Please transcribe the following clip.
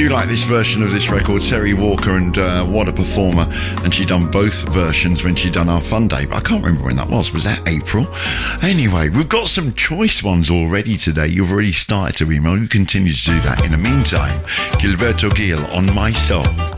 like this version of this record. Terry Walker, and what a performer. And she done both versions when she done our Fun Day, but I can't remember when that was. Was that April? Anyway, we've got some choice ones already today. You've already started to email. You continue to do that. In the meantime, Gilberto Gil on My Soul.